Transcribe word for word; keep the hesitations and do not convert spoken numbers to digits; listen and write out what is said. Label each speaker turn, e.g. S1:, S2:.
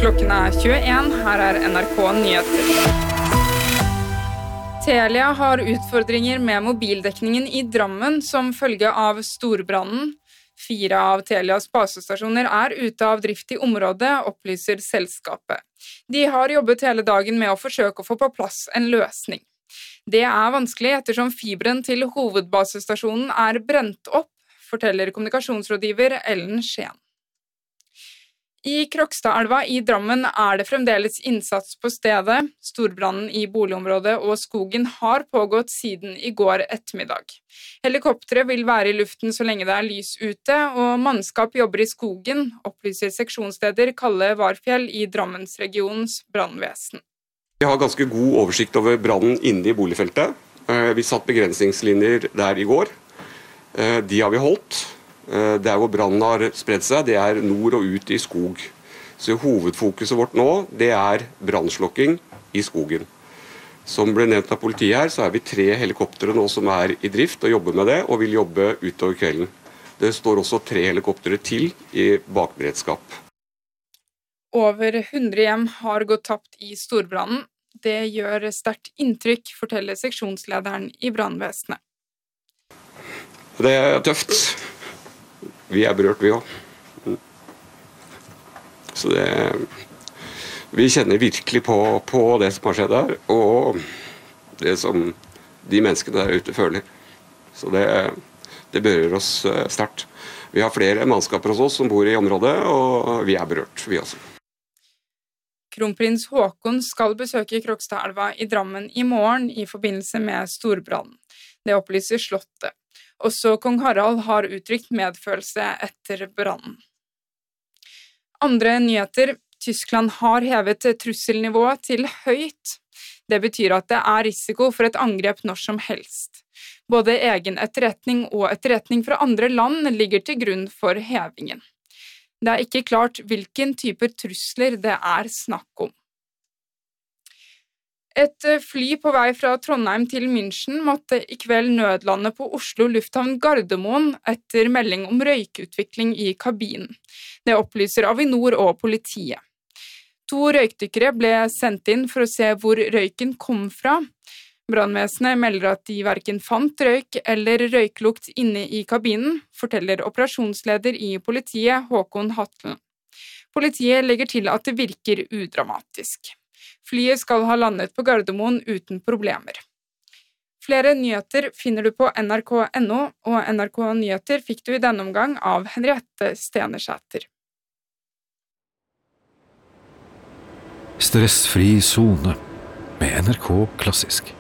S1: Klokken er tjueen, her er N R K Nyheter. Telia har utfordringer med mobildekningen i Drammen som følge av storbrannen. Fire av Telias basestasjoner er ute av drift i området, opplyser selskapet. De har jobbet hele dagen med å forsøke å få på plass en løsning. Det er vanskelig ettersom fiberen til hovedbasestasjonen er brent opp, forteller kommunikasjonsrådgiver Ellen Skien. I Krokstadelva i Drammen er det fremdeles innsats på stedet. Storbrannen i boligområdet og skogen har pågått siden i går ettermiddag. Helikoptre vil være i luften så lenge det er lys ute, og mannskap jobber i skogen, opplyser seksjonsleder Kalle Varfjell i Drammensregionens brannvesen.
S2: Vi har ganske god oversikt over brannen inne i boligfeltet. Vi satt begrensningslinjer der i går. De har vi holdt. Der hvor brannen har spredt seg, det er nord og ut i skog. Så hovedfokuset vårt nå, det er brannslokking i skogen. Som ble nevnt av politiet her, så er vi tre helikoptere nå som er i drift og jobber med det, og vil jobbe utover kvelden. Det står også tre helikoptere til i bakberedskap.
S1: Over hundre hjem har gått tapt i storbrannen. Det gjør sterkt inntrykk, forteller seksjonslederen i brannvesenet.
S2: Det er tøft. Vi er berørt, vi også. Så det, vi kjenner virkelig på, på det som har skjedd her, og det som de menneskene der ute føler. Så det, det berører oss sterkt. Vi har flere mannskaper hos oss som bor i området, og vi er berørt, vi også.
S1: Kronprins Haakon skal besøke Krokstadelva i Drammen i morgen i forbindelse med storbrannen. Det opplyser Slottet. Også kong Harald har uttrykt medfølelse etter brannen. Andre nyheter. Tyskland har hevet trusselnivået til høyt. Det betyr at det er risiko for et angrep når som helst. Både egen etterretning og etterretning fra andre land ligger til grunn for hevingen. Det er ikke klart hvilken type trusler det er snakk om. Et fly på vei fra Trondheim til München måtte i kveld nødlande på Oslo lufthavn Gardermoen etter melding om røykutvikling i kabinen. Det opplyser Avinor og politiet. To røykdykkere ble sendt inn for å se hvor røyken kom fra. Brannvesenet melder at de hverken fant røyk eller røyklukt inne i kabinen, forteller operasjonsleder i politiet Håkon Hatlen. Politiet legger til at det virker udramatisk. Flyet skal ha landet på Gardermoen uten problemer. Flere nyheter finner du på N R K punktum N O, og N R K Nyheter fikk du i denne omgang av Henriette Stenersæter.
S3: Stressfri zone med N R K Klassisk.